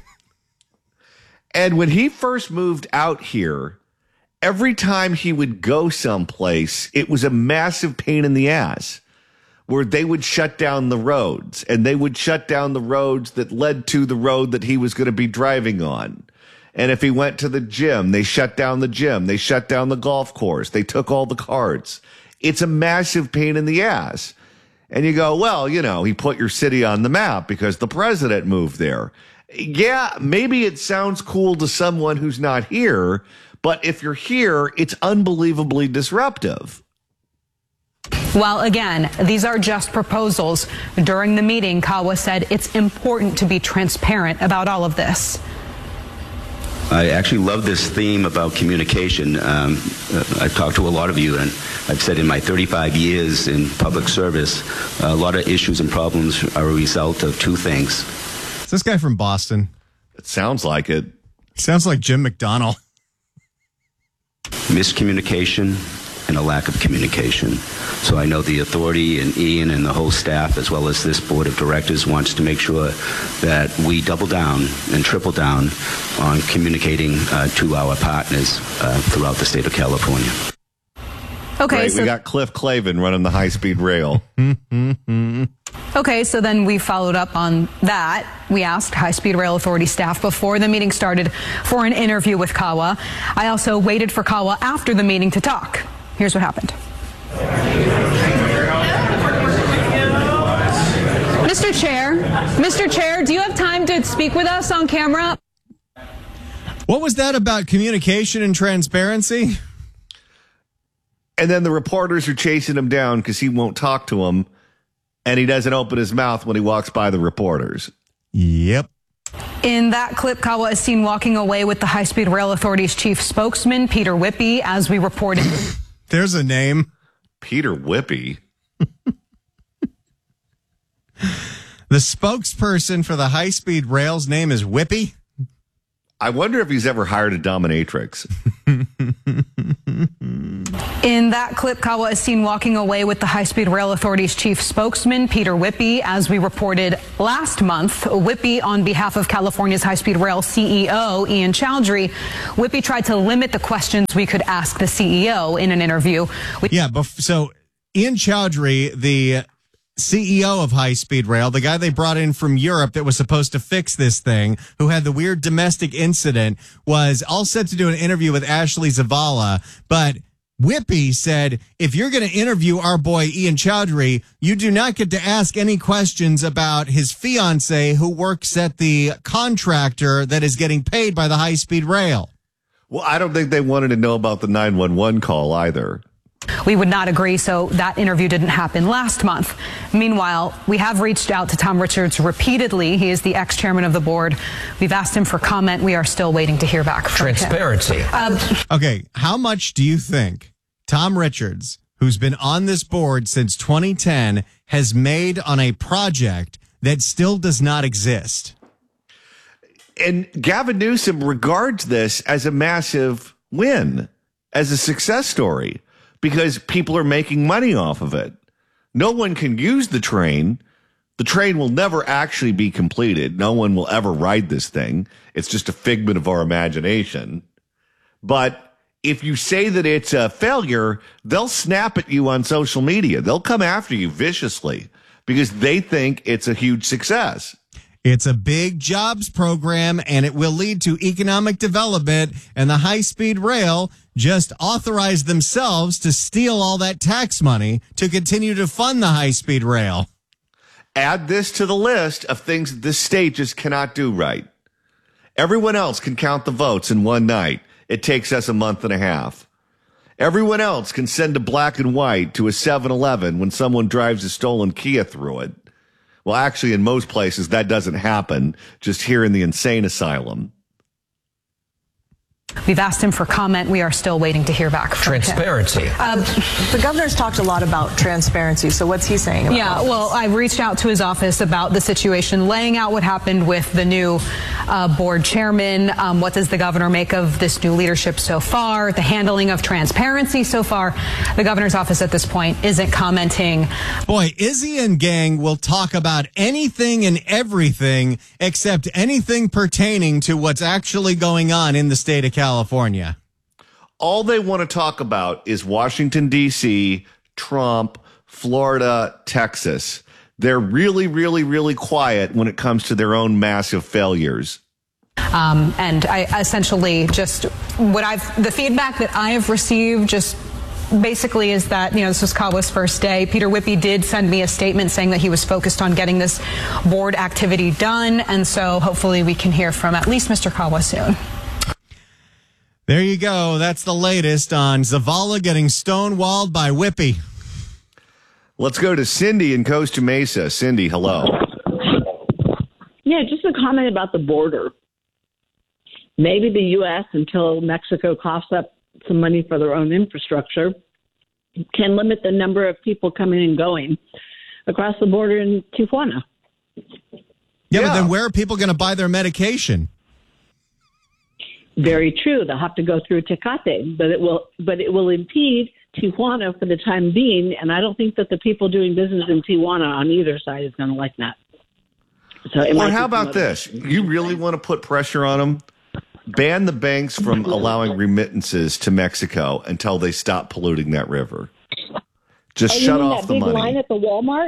And when he first moved out here, every time he would go someplace, it was a massive pain in the ass where they would shut down the roads and they would shut down the roads that led to the road that he was going to be driving on. And if he went to the gym, they shut down the gym. They shut down the golf course. They took all the carts. It's a massive pain in the ass. And you go, well, you know, he put your city on the map because the president moved there. Yeah, maybe it sounds cool to someone who's not here, but if you're here, it's unbelievably disruptive. Well, again, these are just proposals. During the meeting, Kawa said it's important to be transparent about all of this. I actually love this theme about communication. Um, I've talked to a lot of you, and I've said in my thirty-five years in public service, a lot of issues and problems are a result of two things. Is this guy from Boston? It sounds like it. Sounds like Jim McDonnell. Miscommunication and a lack of communication. So I know the authority and Ian and the whole staff, as well as this board of directors, wants to make sure that we double down and triple down on communicating uh, to our partners uh, throughout the state of California. Okay, Great. so We got Cliff Clavin running the high-speed rail. Okay, so then we followed up on that. We asked High Speed Rail Authority staff before the meeting started for an interview with Kawa. I also waited for Kawa after the meeting to talk. Here's what happened. Mister Chair, Mister Chair, do you have time to speak with us on camera? What was that about communication and transparency? And then the reporters are chasing him down because he won't talk to them. and he doesn't open his mouth when he walks by the reporters. Yep. In that clip, Kawa is seen walking away with the High-Speed Rail Authority's chief spokesman, Peter Whippy, as we reported. There's a name. Peter Whippy. The spokesperson for the high-speed rail's name is Whippy. I wonder if he's ever hired a dominatrix. In that clip, Kawa is seen walking away with the High-Speed Rail Authority's chief spokesman, Peter Whippy, as we reported last month. Whippy, on behalf of California's High-Speed Rail C E O, Ian Chowdhury, Whippy tried to limit the questions we could ask the C E O in an interview. We- yeah, bef- so Ian Chowdhury, the C E O of High Speed Rail, the guy they brought in from Europe that was supposed to fix this thing, who had the weird domestic incident, was all set to do an interview with Ashley Zavala. But Whippy said, if you're going to interview our boy Ian Chowdhury, you do not get to ask any questions about his fiance who works at the contractor that is getting paid by the High Speed Rail. Well, I don't think they wanted to know about the nine one one call either. We would not agree, so that interview didn't happen last month. Meanwhile, we have reached out to Tom Richards repeatedly. He is the ex-chairman of the board. We've asked him for comment. We are still waiting to hear back from Transparency. him. Um, okay, how much do you think Tom Richards, who's been on this board since twenty ten, has made on a project that still does not exist? And Gavin Newsom regards this as a massive win, as a success story, because people are making money off of it. No one can use the train. The train will never actually be completed. No one will ever ride this thing. It's just a figment of our imagination. But if you say that it's a failure, they'll snap at you on social media. They'll come after you viciously because they think it's a huge success. It's a big jobs program, and it will lead to economic development, and the high-speed rail just authorized themselves to steal all that tax money to continue to fund the high-speed rail. Add this to the list of things this state just cannot do right. Everyone else can count the votes in one night. It takes us a month and a half. Everyone else can send a black and white to a seven eleven when someone drives a stolen Kia through it. Well, actually, in most places, that doesn't happen, just here in the insane asylum. We've asked him for comment. We are still waiting to hear back from Transparency. him. Um, the governor's talked a lot about transparency, so what's he saying about Yeah, this? well, I reached out to his office about the situation, laying out what happened with the new uh, board chairman. Um, what does the governor make of this new leadership so far? The handling of transparency so far? The governor's office at this point isn't commenting. Boy, Izzy and gang will talk about anything and everything except anything pertaining to what's actually going on in the state of California. All they want to talk about is Washington, D C, Trump, Florida, Texas. They're really, really, really quiet when it comes to their own massive failures. Um, and I essentially just what I've the feedback that I have received just basically is that, you know, this was Kawa's first day. Peter Whippy did send me a statement saying that he was focused on getting this board activity done. And so hopefully we can hear from at least Mister Kawa soon. There you go. That's the latest on Zavala getting stonewalled by Whippy. Let's go to Cindy in Costa Mesa. Cindy, hello. Yeah, just a comment about the border. Maybe the U S, until Mexico coughs up some money for their own infrastructure, can limit the number of people coming and going across the border in Tijuana. Yeah, yeah. But then where are people going to buy their medication? Very true. They'll have to go through Tecate, but it will, but it will impede Tijuana for the time being. And I don't think that the people doing business in Tijuana on either side is going to like that. So, or how about this? You really want to put pressure on them? Ban the banks from allowing remittances to Mexico until they stop polluting that river. Just oh, shut you mean off that the big money. Line at the Walmart.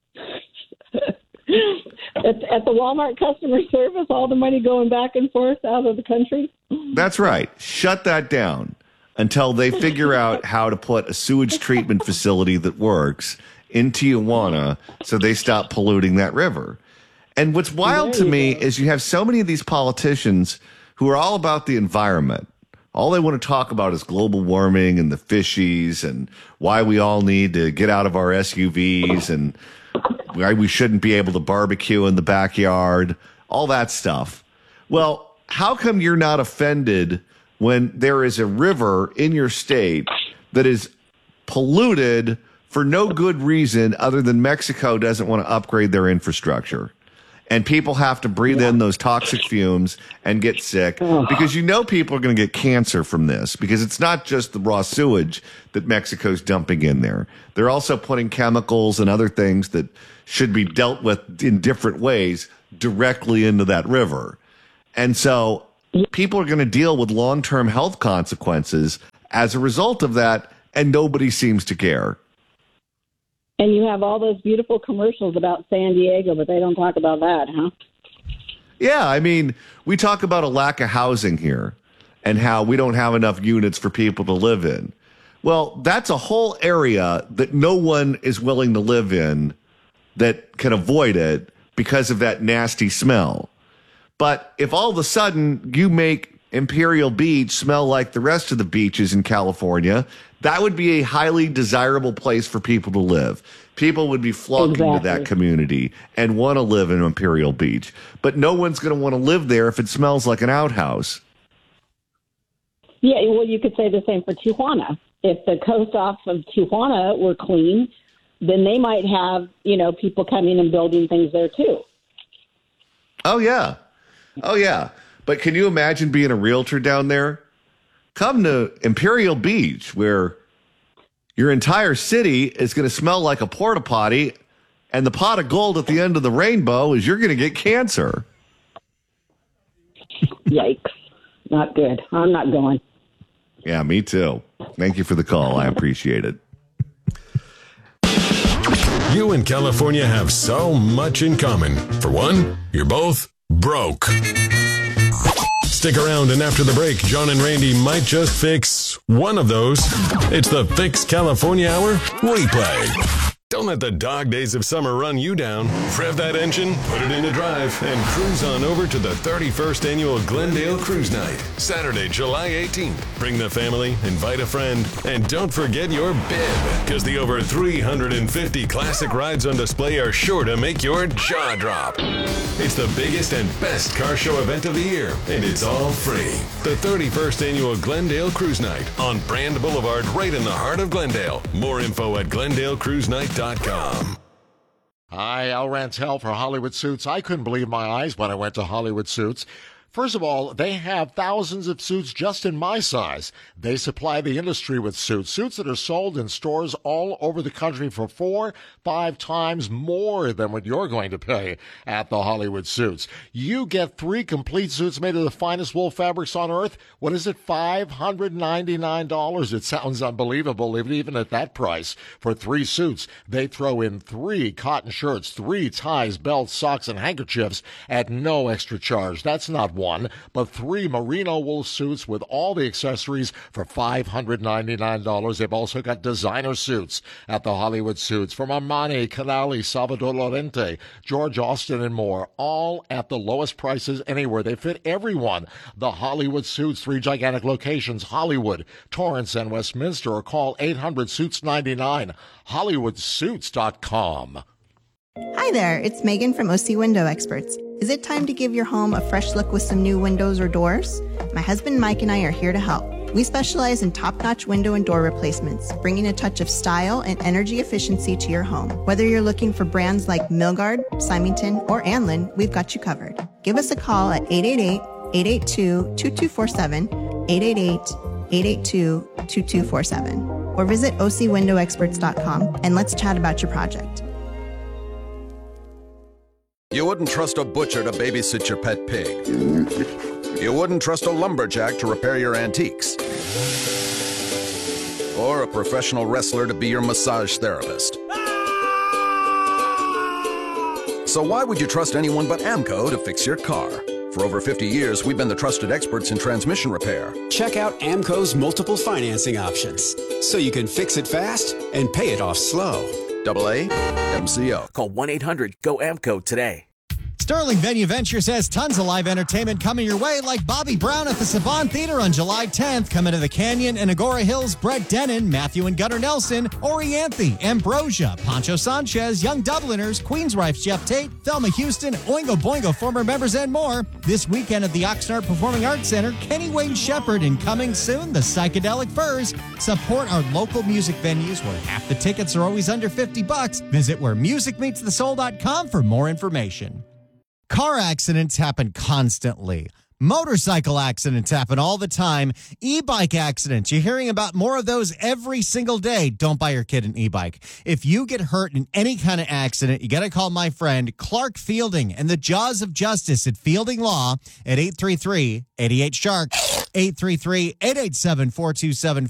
At, at the Walmart customer service, all the money going back and forth out of the country. That's right. Shut that down until they figure out how to put a sewage treatment facility that works in Tijuana so they stop polluting that river. And what's wild to me is you have so many of these politicians who are all about the environment. All they want to talk about is global warming and the fishies and why we all need to get out of our S U Vs and right, we shouldn't be able to barbecue in the backyard, all that stuff. Well, how come you're not offended when there is a river in your state that is polluted for no good reason other than Mexico doesn't want to upgrade their infrastructure? And people have to breathe yeah. in those toxic fumes and get sick because you know people are going to get cancer from this because it's not just the raw sewage that Mexico's dumping in there. They're also putting chemicals and other things that should be dealt with in different ways directly into that river. And so people are going to deal with long-term health consequences as a result of that, and nobody seems to care. And you have all those beautiful commercials about San Diego, but they don't talk about that, huh? Yeah, I mean, we talk about a lack of housing here and how we don't have enough units for people to live in. Well, that's a whole area that no one is willing to live in that can avoid it because of that nasty smell. But if all of a sudden you make Imperial Beach smell like the rest of the beaches in California, that would be a highly desirable place for people to live. People would be flocking exactly. to that community and want to live in Imperial Beach. But no one's going to want to live there if it smells like an outhouse. Yeah, well, you could say the same for Tijuana. If the coast off of Tijuana were clean, then they might have, you know, people coming and building things there too. Oh, yeah. Oh, yeah. But can you imagine being a realtor down there? Come to Imperial Beach, where your entire city is going to smell like a porta potty, and the pot of gold at the end of the rainbow is you're going to get cancer. Yikes. Not good. I'm not going. Yeah, me too. Thank you for the call. I appreciate it. You and California have so much in common. For one, you're both broke. Stick around, and after the break, John and Randy might just fix one of those. It's the Fix California Hour replay. Don't let the dog days of summer run you down. Rev that engine, put it into drive, and cruise on over to the thirty-first Annual Glendale Cruise Night, Saturday, July eighteenth. Bring the family, invite a friend, and don't forget your bib, because the over three hundred fifty classic rides on display are sure to make your jaw drop. It's the biggest and best car show event of the year, and it's all free. The thirty-first Annual Glendale Cruise Night on Brand Boulevard, right in the heart of Glendale. More info at glendale cruise night dot com. Hi, Al Rantel for Hollywood Suits. I couldn't believe my eyes when I went to Hollywood Suits. First of all, they have thousands of suits just in my size. They supply the industry with suits, suits that are sold in stores all over the country for four, five times more than what you're going to pay at the Hollywood Suits. You get three complete suits made of the finest wool fabrics on earth. What is it, five hundred ninety-nine dollars? It sounds unbelievable, even at that price. For three suits, they throw in three cotton shirts, three ties, belts, socks, and handkerchiefs at no extra charge. That's not one, but three merino wool suits with all the accessories for five hundred ninety-nine dollars. They've also got designer suits at the Hollywood Suits from Armani, Canali, Salvador Lorente, George Austin, and more, all at the lowest prices anywhere. They fit everyone. The Hollywood Suits, three gigantic locations, Hollywood, Torrance, and Westminster, or call eight hundred suits ninety-nine, hollywood suits dot com. Hi there, it's Megan from O C Window Experts. Is it time to give your home a fresh look with some new windows or doors? My husband Mike and I are here to help. We specialize in top-notch window and door replacements, bringing a touch of style and energy efficiency to your home. Whether you're looking for brands like Milgard, Symington, or Anlin, we've got you covered. Give us a call at eight eight eight, eight eight two, two two four seven, eight eight eight, eight eight two, two two four seven, or visit O C window experts dot com and let's chat about your project. You wouldn't trust a butcher to babysit your pet pig. You wouldn't trust a lumberjack to repair your antiques. Or a professional wrestler to be your massage therapist. So why would you trust anyone but AMCO to fix your car? For over fifty years, we've been the trusted experts in transmission repair. Check out AMCO's multiple financing options, so you can fix it fast and pay it off slow. Double A M C O. Call one eight hundred G O A M C O today. Sterling Venue Ventures has tons of live entertainment coming your way, like Bobby Brown at the Savant Theater on July tenth. Coming to the Canyon and Agora Hills, Brett Dennen, Matthew and Gunnar Nelson, Orianthe, Ambrosia, Pancho Sanchez, Young Dubliners, Queensrife's Jeff Tate, Thelma Houston, Oingo Boingo former members, and more. This weekend at the Oxnard Performing Arts Center, Kenny Wayne Shepherd, and coming soon, the Psychedelic Furs. Support our local music venues where half the tickets are always under fifty bucks. Visit where music meets the soul dot com for more information. Car accidents happen constantly. Motorcycle accidents happen all the time. E-bike accidents, you're hearing about more of those every single day. Don't buy your kid an e-bike. If you get hurt in any kind of accident, you got to call my friend Clark Fielding and the Jaws of Justice at Fielding Law at eight three three, eight eight, SHARK, eight three three, eight eight seven, four two seven